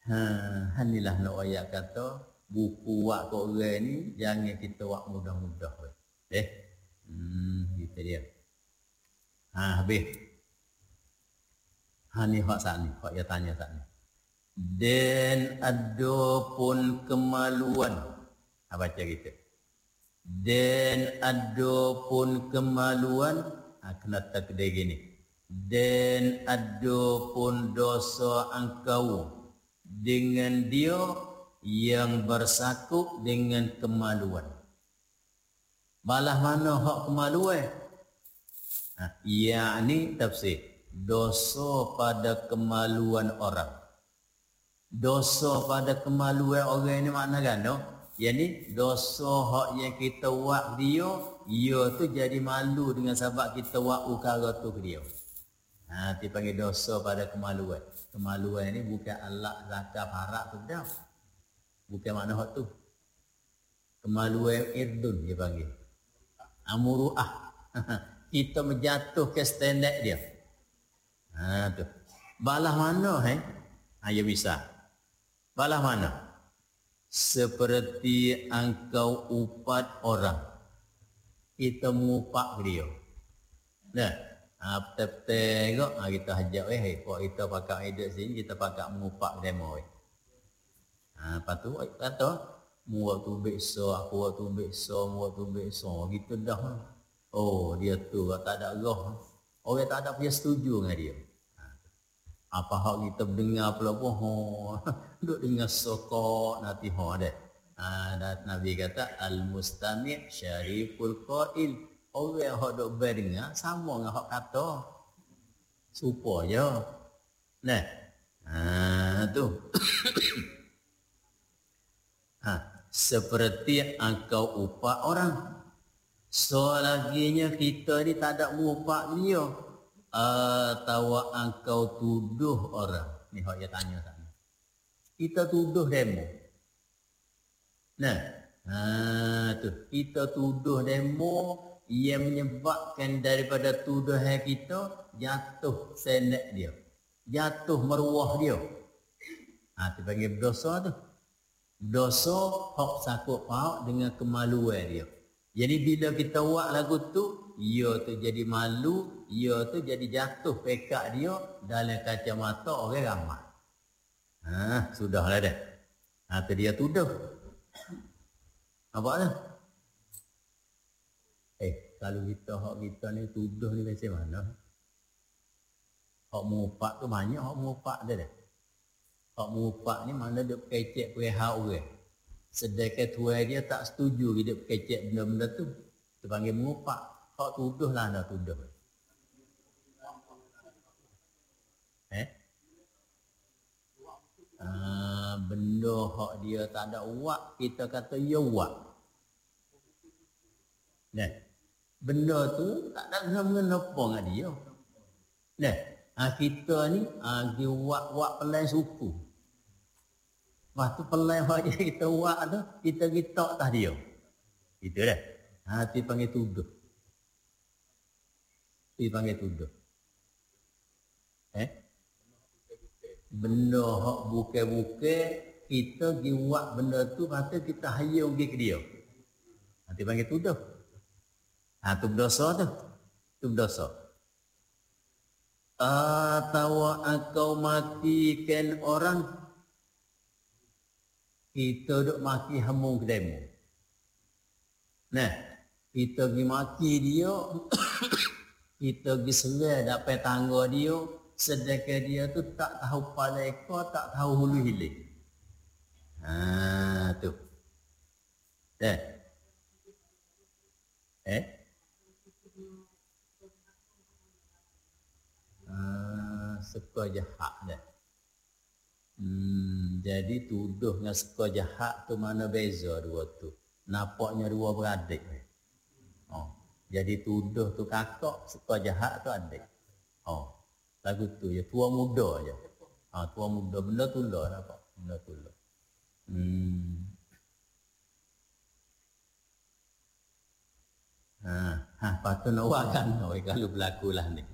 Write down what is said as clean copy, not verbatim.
Hanilah nak ayat kata buku wak kau orang ni jangan kita wak mudah-mudah. Gitu dia. Habis. Ni hak saat ni, hak dia tanya saat ni. Dan ada pun kemaluan. Baca kita. Dan ada pun kemaluan. Kena takdir gini. Dan ada pun dosa engkau dengan dia yang bersakuk dengan kemaluan. Balah mana hak kemaluan? Ni tafsir. Dosa pada kemaluan orang. Dosa pada kemaluan orang ni makna gano. Yang ni dosa hak yang kita buat dia tu jadi malu dengan sebab kita buat perkara tu ke dia. Dipanggil dosa pada kemaluan. Kemaluan ni bukan alat zakat harak tu dah. Bukan makna hak tu. Kemaluan irdun dia panggil. Muru'ah. Kita menjatuh ke standard dia. Tu. Balah mana ya bisa. Balah mana? Seperti engkau upat orang. Kita mengupak dia. Nah, tengok kita hajak kok kita pakai hidup sini kita pakai mengupak demo. Lepas tu kata muat tu bekso, aku tu bekso gitu dah. Oh, dia tu tak ada roh. Orang tak ada punya setuju dengan dia. Apa hak kita dengar pula duk dengar sokok nanti deh. Nabi kata al-mustami' syariful qail. Orang hak duk dengar sama dengan hak kata. Supaya tu. Seperti engkau upak orang. Selaginya kita ni tak ada mengupak dia. Atau engkau tuduh orang. Ni hak dia tanya sana. Kita tuduh demo. Tu. Kita tuduh demo yang menyebabkan daripada tuduhan kita jatuh senek dia. Jatuh meruah dia. Tu panggil berdosa tu. Dosa hak sakut pauk dengan kemaluan dia. Jadi bila kita buat lagu tu, ia tu jadi malu, ia tu jadi jatuh pekat dia dalam kacamata orang ramai. Sudahlah dah. Tu dia tuduh. Nampak tak? Kalau hak kita ni tuduh ni macam mana? Hak mengupak tu banyak hak mengupak dia dah. Hak mengupak ni mana dia kecek perihal orang. Sedangkan tuan dia tak setuju dia kecek benda-benda tu. Dia panggil mengupak. Hak tuduh lah nak tuduh. Benda hak dia tak ada uak, kita kata ya uak. Benda tu tak ada guna apa dengan dia. Kita ni dia uak pelan suku. Lepas tu pelan hak yang kita uak tu, kita gitak atas dia. Itu dah. Dia panggil tuduh. Dia panggil tuduh. Benda hak bukan-bukan, kita pergi buat benda tu, lepas tu kita hayung pergi ke dia. Dia panggil tuduh. Tu berdosa tu. Tu berdosa. Atau engkau matikan orang, kita duk maki hamung ke demo. Kita pergi maki dia, kita pergi serah dapat tangga dia, sedangkan dia tu tak tahu paleka, tak tahu hulu hilir. Tu. Suka jahat dah. Jadi tuduh dengan suka jahat tu mana beza dua tu. Nampaknya dua beradik. Jadi tuduh tu kakak, suka jahat tu adik. Lagu tu je, tua muda je. Tua muda, benda tulah nampak. Benda tulah. Patut nak buatkan kalau berlaku lah ni.